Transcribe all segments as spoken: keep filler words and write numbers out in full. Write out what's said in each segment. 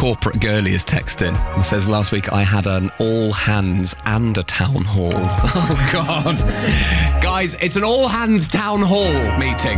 corporate girly has texted in and says, last week I had an all-hands and a town hall. Oh, God. Guys, it's an all-hands town hall meeting.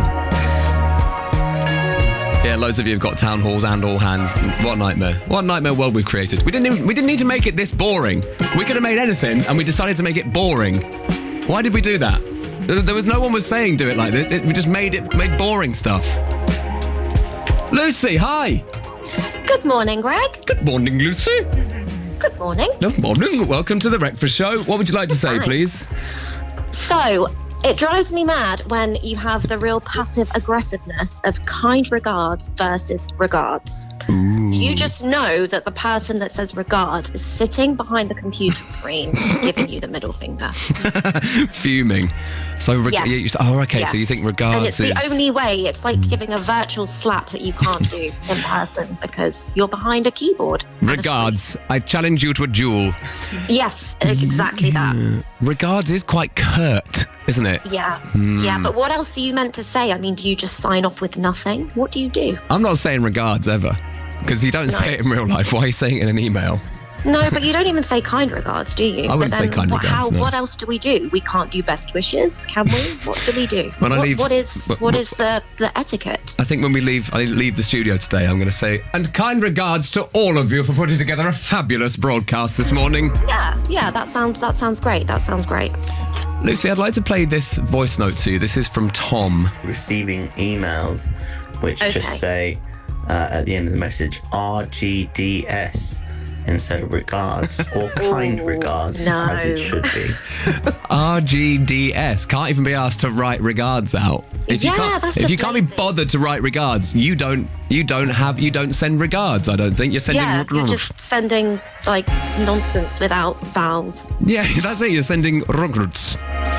Yeah, loads of you have got town halls and all hands. What a nightmare. What a nightmare world we've created. We didn't even, we didn't need to make it this boring. We could have made anything, and we decided to make it boring. Why did we do that? There was no one was saying do it like this. It, we just made it made boring stuff. Lucy, hi. Good morning, Greg. Good morning, Lucy. Good morning. Good morning. Welcome to The Breakfast Show. What would you like to say, please? So, it drives me mad when you have the real passive aggressiveness of kind regards versus regards. Ooh. You just know that the person that says regards is sitting behind the computer screen giving you the middle finger. Fuming. So, reg- yes. you, oh, okay, yes. so you think regards and it's is... the only way. It's like giving a virtual slap that you can't do in person because you're behind a keyboard. Regards. I challenge you to a duel. Yes, exactly that. Regards is quite curt, isn't it? Yeah, mm. yeah, but what else are you meant to say? I mean, do you just sign off with nothing? What do you do? I'm not saying regards ever, because you don't no. say it in real life. Why are you saying it in an email? No, but you don't even say kind regards, do you? I wouldn't but then, say kind what, regards, how, no. What else do we do? We can't do best wishes, can we? What do we do? When what, I leave, what is but, what but, is the, the etiquette? I think when we leave, I leave the studio today, I'm going to say, and kind regards to all of you for putting together a fabulous broadcast this morning. Yeah, yeah, that sounds that sounds great. That sounds great. Lucy, I'd like to play this voice note to you. This is from Tom. Receiving emails which okay. just say uh, at the end of the message R G D S instead of regards or kind Ooh, regards no. as it should be. R G D S. Can't even be asked to write regards out. If yeah, you can't, that's if just you can't lazy. be bothered to write regards, you don't you don't have you don't send regards, I don't think. You're sending Yeah, r- you're just sending like nonsense without vowels. Yeah, that's it. You're sending regards.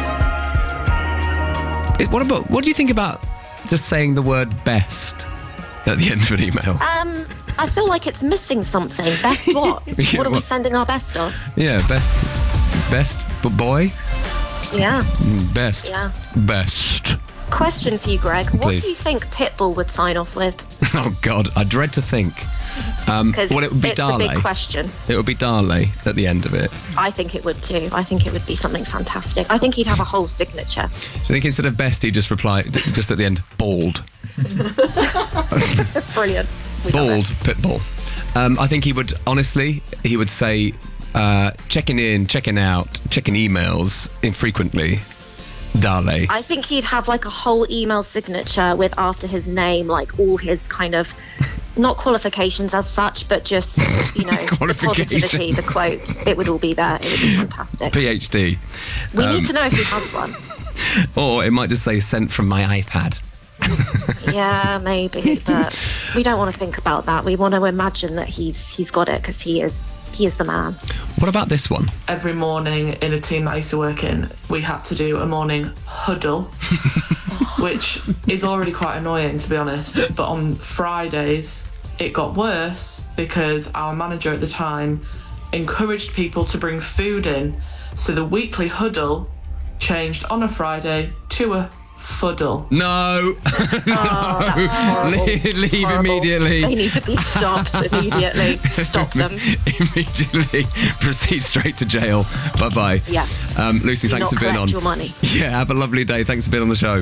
What about what do you think about just saying the word best at the end of an email? Um, I feel like it's missing something. Best what? yeah, what are well, we sending our best of? Yeah, best, best b- boy. Yeah. Best. Yeah. Best. Question for you, Greg. What Please. do you think Pitbull would sign off with? Oh God, I dread to think. Um, well, it would be it's Dale. a big question. It would be Dale at the end of it. I think it would too. I think it would be something fantastic. I think he'd have a whole signature. Do you think instead of best, he'd just reply, just at the end, bald? Brilliant. We Bald Pitbull. Um, I think he would, honestly, he would say, uh, checking in, checking out, checking emails infrequently. Dale. I think he'd have like a whole email signature with after his name, like all his kind of, not qualifications as such, but just, you know, the positivity, the quotes. It would all be there. It would be fantastic. PhD. We um, need to know if he has one. Or it might just say sent from my iPad. Yeah, maybe, but we don't want to think about that. We want to imagine that he's he's got it because he is he is the man. What about this one? Every morning in a team that I used to work in, we had to do a morning huddle, which is already quite annoying, to be honest. But on Fridays, it got worse because our manager at the time encouraged people to bring food in. So the weekly huddle changed on a Friday to a fuddle. No. Oh, that's horrible. leave leave horrible. Immediately. They need to be stopped immediately. Stop them. Immediately proceed straight to jail. Bye bye. Yeah. Um, Lucy, Do thanks not for being on. collect your money. Yeah, have a lovely day. Thanks for being on the show.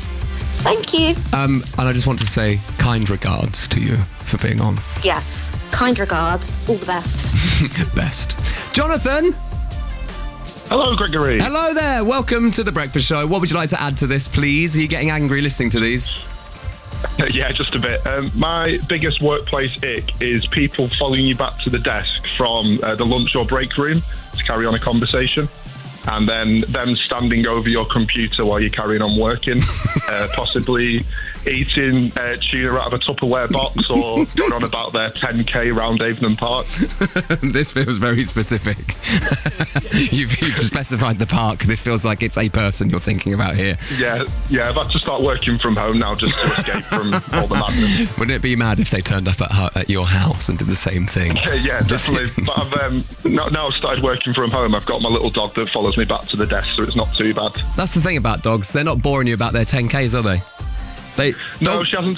Thank you. Um, and I just want to say kind regards to you for being on. Yes. Kind regards. All the best. Best. Jonathan. Hello, Gregory. Hello there. Welcome to The Breakfast Show. What would you like to add to this, please? Are you getting angry listening to these? Yeah, just a bit. Um, my biggest workplace ick is people following you back to the desk from uh, the lunch or break room to carry on a conversation, and then them standing over your computer while you're carrying on working, uh, possibly eating uh, tuna out of a Tupperware box or going on about their ten K round Avon Park. This feels very specific. you've, you've specified the park. This feels like it's a person you're thinking about here. Yeah, yeah. I've had to start working from home now just to escape from all the madness. Wouldn't it be mad if they turned up at, at your house and did the same thing? Yeah, yeah, definitely. But I've um, now, now I've started working from home. I've got my little dog that follows me back to the desk, so it's not too bad. That's the thing about dogs. They're not boring you about their ten Ks, are they? They no, dog, she hasn't